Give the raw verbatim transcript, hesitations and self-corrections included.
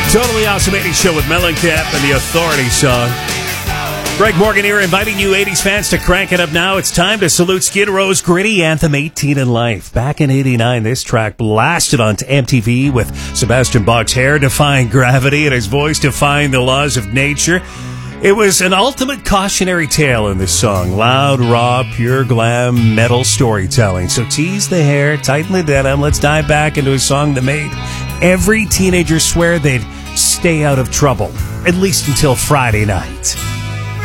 Totally Awesome eighties Show with Mellencamp and the Authority song. Greg Morgan here, inviting you eighties fans to crank it up now. It's time to salute Skid Row's gritty anthem, eighteen in Life. Back in eighty-nine, this track blasted onto M T V with Sebastian Bach's hair defying gravity and his voice defying the laws of nature. It was an ultimate cautionary tale in this song. Loud, raw, pure glam, metal storytelling. So tease the hair, tighten the denim. Let's dive back into a song that made every teenager swear they'd stay out of trouble, at least until Friday night.